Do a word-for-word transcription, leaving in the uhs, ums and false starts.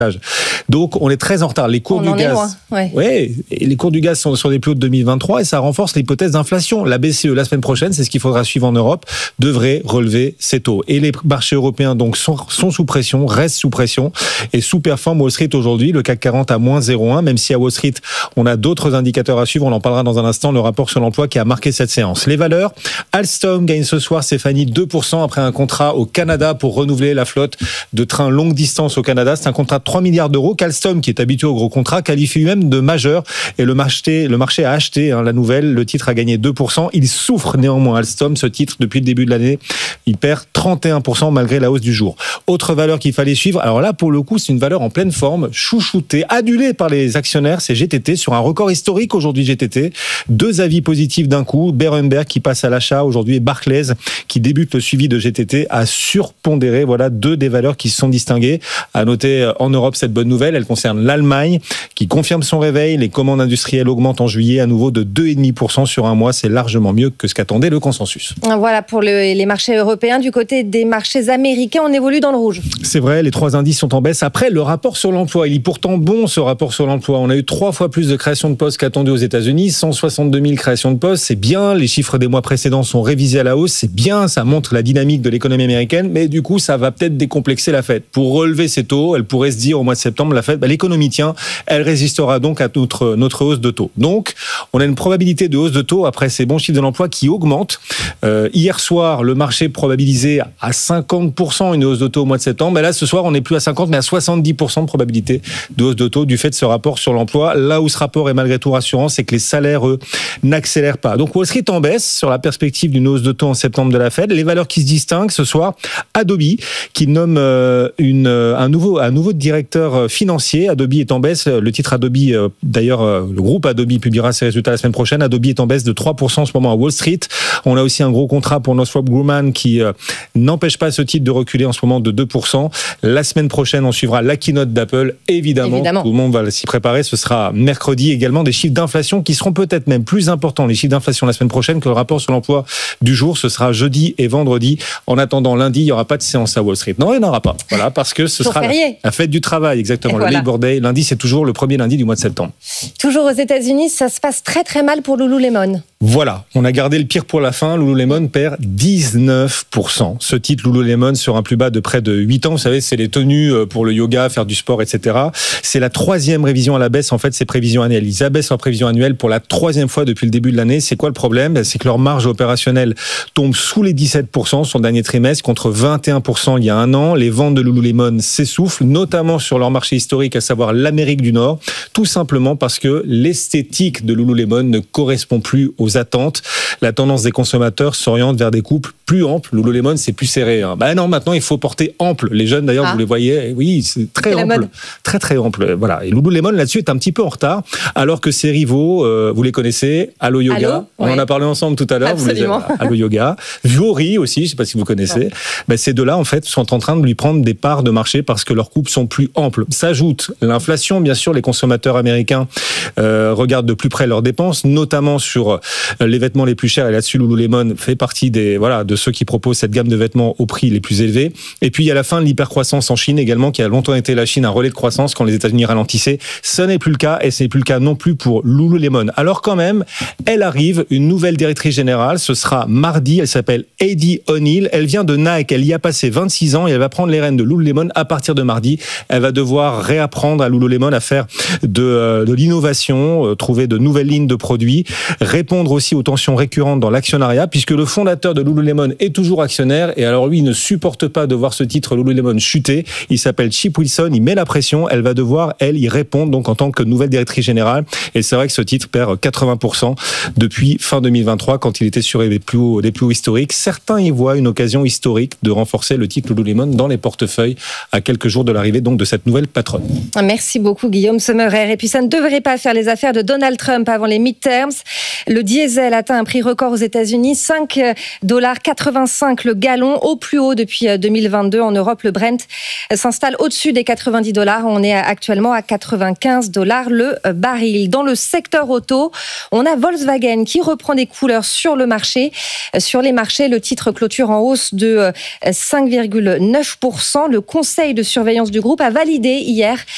Donc, on est très en retard. Les cours on du en gaz, est loin, ouais. Ouais, et les cours du gaz sont sur des plus hauts de deux mille vingt-trois et ça renforce l'hypothèse d'inflation. La B C E la semaine prochaine, c'est ce qu'il faudra suivre en Europe, devrait relever ses taux. Et les marchés européens donc sont, sont sous pression, restent sous pression et sous-performent Wall Street aujourd'hui. Le C A C quarante à moins zéro virgule un, même si à Wall Street on a d'autres indicateurs à suivre. On en parlera dans un instant. Le rapport sur l'emploi qui a marqué cette séance. Les valeurs, Alstom gagne ce soir, Stéphanie, deux pour cent après un contrat au Canada pour renouveler la flotte de trains longue distance au Canada. C'est un contrat de trois milliards d'euros qu'Alstom, qui est habitué au gros contrat, qualifie lui-même de majeur. Et le marché, le marché a acheté hein, la nouvelle. Le titre a gagné deux pour cent. Il souffre néanmoins, Alstom, ce titre, depuis le début de l'année. Il perd trente et un pour cent malgré la hausse du jour. Autre valeur qu'il fallait suivre. Alors là, pour le coup, c'est une valeur en pleine forme, chouchoutée, adulée par les actionnaires. C'est G T T sur un record historique aujourd'hui. G T T. Deux avis positifs d'un coup. Berenberg qui passe à l'achat aujourd'hui et Barclays qui débute le suivi de G T T a surpondéré. Voilà deux des valeurs qui se sont distinguées. À noter en Europe cette bonne nouvelle. Elle concerne l'Allemagne qui confirme son réveil. Les commandes industrielles augmentent en juillet à nouveau de deux virgule cinq pour cent sur un mois. C'est largement mieux que ce qu'attendait le consensus. Voilà pour le, les marchés européens. Du côté des marchés américains, on évolue dans le rouge. C'est vrai, les trois indices sont en baisse. Après, le rapport sur l'emploi, il est pourtant bon ce rapport sur l'emploi. On a eu trois fois plus de créations de postes qu'attendu aux États-Unis. cent soixante-deux mille créations de postes, c'est bien. Les chiffres des mois précédents sont révisés à la hausse. C'est bien, ça montre la dynamique de l'économie américaine. Mais du coup, ça va peut-être décomplexer la Fed. Pour relever ces taux, elle pourrait se dire au mois de septembre, la Fed, bah, l'économie tient, elle résistera donc à notre, notre hausse de taux. Donc, on a une probabilité de hausse de taux après ces bons chiffres de l'emploi qui augmentent. Euh, hier soir, le marché probabilisait à cinquante pour cent une hausse de taux au mois de septembre. Mais là, ce soir, on n'est plus à cinquante, mais à soixante-dix pour cent de probabilité de hausse de taux du fait de ce rapport sur l'emploi. Là où ce rapport est malgré tout rassurant, c'est que les salaires, eux, n'accélèrent pas. Donc, Wall Street en baisse sur la perspective d'une hausse de taux en septembre de la Fed. Les valeurs qui se distinguent ce soir, Adobe, qui nomme euh, une, un, nouveau, un nouveau directeur financier. Adobe est en baisse. Le titre Adobe, euh, d'ailleurs, euh, le groupe Adobe publiera ses résultats la semaine prochaine. Adobe est en baisse de trois pour cent en ce moment à Wall Street. On a aussi un gros contrat pour Northrop Grumman qui euh, n'empêche pas ce titre de reculer en ce moment de deux pour cent. La semaine prochaine, on suivra la keynote d'Apple. Évidemment, Évidemment, tout le monde va s'y préparer. Ce sera mercredi également des chiffres d'inflation qui seront peut-être même plus importants, les chiffres d'inflation la semaine prochaine, que le rapport sur l'emploi du jour. Ce sera jeudi et vendredi. En attendant lundi, il n'y aura pas de séance à Wall Street. Non, il n'y en aura pas. Voilà, parce que ce sera la, la fête du travail, exactement. Et le voilà. Labor Day. Lundi, c'est toujours le premier lundi du mois de septembre. Toujours aux États-Unis, ça se passe très très mal pour Lululemon. Voilà, on a gardé le pire pour la fin. Lululemon perd dix-neuf pour cent. Ce titre Lululemon sur un plus bas de près de huit ans. Vous savez, c'est les tenues pour le yoga, faire du sport, et cetera. C'est la troisième révision à la baisse, en fait, ces prévisions annuelles. Ils abaissent leurs prévisions annuelles pour la troisième fois depuis le début de l'année. C'est quoi le problème ? C'est que leur marge opérationnelle tombe sous les dix-sept pour cent sur le dernier trimestre, contre vingt et un pour cent il y a un an. Les ventes de Lululemon s'essoufflent, notamment sur leur marché historique, à savoir l'Amérique du Nord, tout simplement parce que l'esthétique de Lululemon ne correspond plus aux attentes. La tendance des consommateurs s'oriente vers des coupes plus amples. Lululemon, c'est plus serré. Hein. Ben non, maintenant, il faut porter ample. Les jeunes, d'ailleurs, ah. vous les voyez, oui, c'est très c'est ample. Très, très ample. Voilà. Et Lululemon, là-dessus, est un petit peu en retard, alors que ses rivaux, euh, vous les connaissez, Allo Yoga, Allo, on oui. en a parlé ensemble tout à l'heure. Absolument. Vous les avez, Allo Yoga. Vuori aussi, je ne sais pas si vous connaissez. Ben, ces deux-là, en fait, sont en train de lui prendre des parts de marché parce que leurs coupes sont plus amples. S'ajoute l'inflation, bien sûr, les consommateurs américains euh, regardent de plus près leurs dépenses, notamment sur les vêtements les plus chers, et là-dessus Lululemon fait partie des voilà de ceux qui proposent cette gamme de vêtements au prix les plus élevés. Et puis il y a la fin de l'hypercroissance en Chine également, qui a longtemps été la Chine un relais de croissance quand les États-Unis ralentissaient. Ce n'est plus le cas, et ce n'est plus le cas non plus pour Lululemon. Alors quand même, elle arrive, une nouvelle directrice générale, ce sera mardi, elle s'appelle Heidi O'Neill, elle vient de Nike, elle y a passé vingt-six ans et elle va prendre les rênes de Lululemon à partir de mardi. Elle va devoir réapprendre à Lululemon à faire de, de l'innovation, euh, trouver de nouvelles lignes de produits, répondre aussi aux tensions récurrentes dans l'actionnariat, puisque le fondateur de Lululemon est toujours actionnaire, et alors lui, il ne supporte pas de voir ce titre Lululemon chuter. Il s'appelle Chip Wilson, il met la pression, elle va devoir, elle, y répondre, donc en tant que nouvelle directrice générale, et c'est vrai que ce titre perd quatre-vingts pour cent depuis fin deux mille vingt-trois, quand il était sur les plus hauts, les plus hauts historiques. Certains y voient une occasion historique de renforcer le titre Lululemon dans les portefeuilles à quelques jours de l'arrivée donc de cette nouvelle patronne. Merci beaucoup Guillaume Sommerer. Et puis ça ne devrait pas faire les affaires de Donald Trump avant les midterms. Le diesel atteint un prix record aux États-Unis, cinq dollars quatre-vingt-cinq le gallon, au plus haut depuis deux mille vingt-deux. En Europe, le Brent s'installe au-dessus des quatre-vingt-dix dollars. On est actuellement à quatre-vingt-quinze dollars le baril. Dans le secteur auto, on a Volkswagen qui reprend des couleurs sur le marché. Sur les marchés, le titre clôture en hausse de cinq virgule neuf pour cent. Le conseil de surveillance du groupe a validé hier